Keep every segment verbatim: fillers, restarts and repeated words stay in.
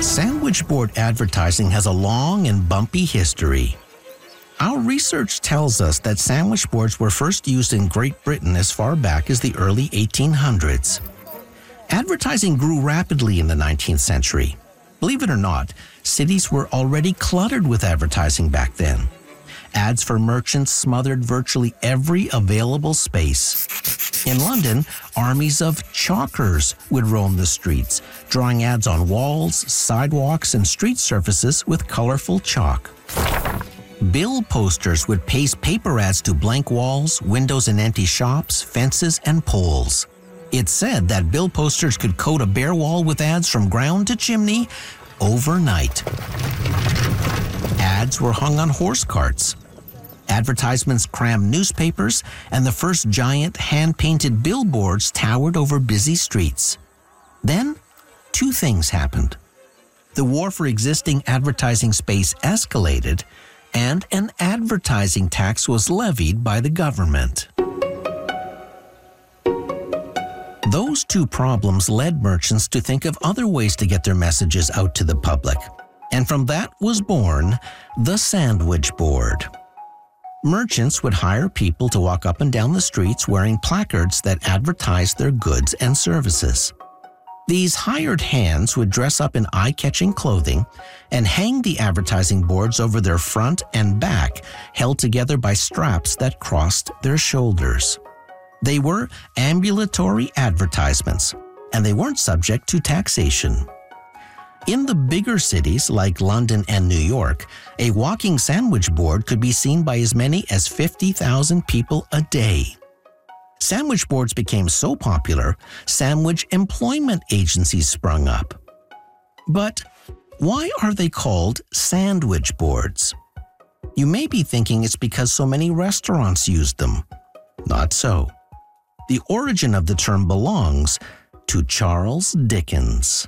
Sandwich board advertising has a long and bumpy history. Our research tells us that sandwich boards were first used in Great Britain as far back as the early eighteen hundreds. Advertising grew rapidly in the nineteenth century. Believe it or not, cities were already cluttered with advertising back then. Ads for merchants smothered virtually every available space. In London, armies of chalkers would roam the streets, drawing ads on walls, sidewalks, and street surfaces with colorful chalk. Bill posters would paste paper ads to blank walls, windows in empty shops, fences, and poles. It's said that bill posters could coat a bare wall with ads from ground to chimney overnight. Ads were hung on horse carts. Advertisements crammed newspapers, and the first giant hand-painted billboards towered over busy streets. Then, two things happened. The war for existing advertising space escalated, and an advertising tax was levied by the government. Those two problems led merchants to think of other ways to get their messages out to the public, and from that was born the sandwich board. Merchants would hire people to walk up and down the streets wearing placards that advertised their goods and services. These hired hands would dress up in eye-catching clothing and hang the advertising boards over their front and back, held together by straps that crossed their shoulders. They were ambulatory advertisements, and they weren't subject to taxation. In the bigger cities like London and New York, a walking sandwich board could be seen by as many as fifty thousand people a day. Sandwich boards became so popular, sandwich employment agencies sprung up. But why are they called sandwich boards? You may be thinking it's because so many restaurants used them. Not so. The origin of the term belongs to Charles Dickens.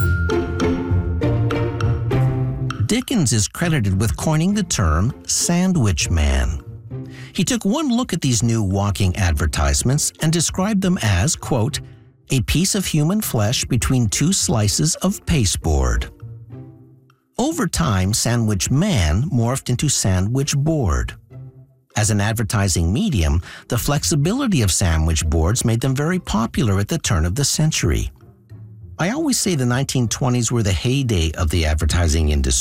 Dickens is credited with coining the term sandwich man. He took one look at these new walking advertisements and described them as, quote, a piece of human flesh between two slices of pasteboard. Over time, sandwich man morphed into sandwich board. As an advertising medium, the flexibility of sandwich boards made them very popular at the turn of the century. I always say the nineteen twenties were the heyday of the advertising industry.